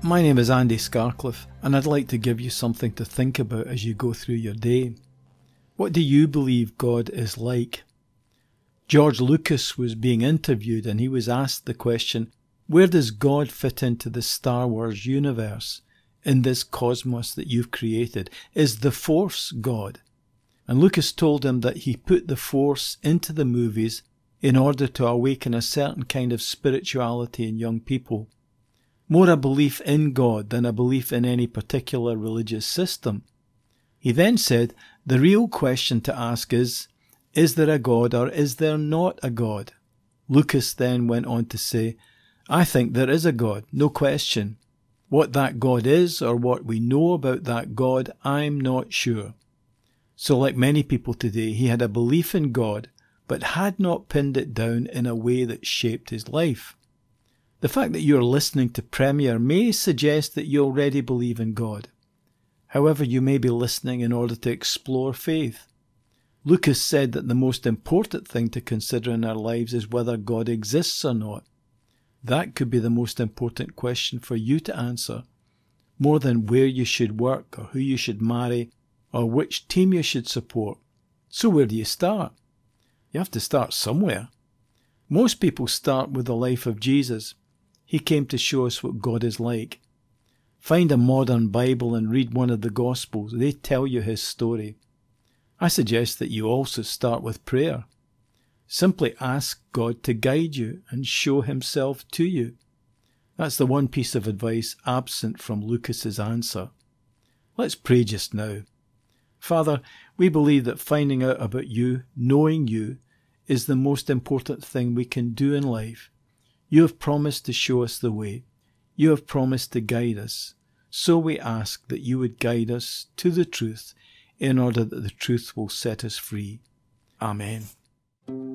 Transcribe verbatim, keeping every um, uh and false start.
My name is Andy Scarcliffe, and I'd like to give you something to think about as you go through your day. What do you believe God is like? George Lucas was being interviewed and he was asked the question, where does God fit into the Star Wars universe, in this cosmos that you've created? Is the Force God? And Lucas told him that he put the Force into the movies in order to awaken a certain kind of spirituality in young people. More a belief in God than a belief in any particular religious system. He then said, the real question to ask is, is there a God or is there not a God? Lucas then went on to say, I think there is a God, no question. What that God is or what we know about that God, I'm not sure. So like many people today, he had a belief in God, but had not pinned it down in a way that shaped his life. The fact that you're listening to Premier may suggest that you already believe in God. However, you may be listening in order to explore faith. Lucas said that the most important thing to consider in our lives is whether God exists or not. That could be the most important question for you to answer, more than where you should work or who you should marry or which team you should support. So where do you start? You have to start somewhere. Most people start with the life of Jesus. He came to show us what God is like. Find a modern Bible and read one of the Gospels. They tell you his story. I suggest that you also start with prayer. Simply ask God to guide you and show himself to you. That's the one piece of advice absent from Lucas's answer. Let's pray just now. Father, we believe that finding out about you, knowing you, is the most important thing we can do in life. You have promised to show us the way. You have promised to guide us. So we ask that you would guide us to the truth in order that the truth will set us free. Amen.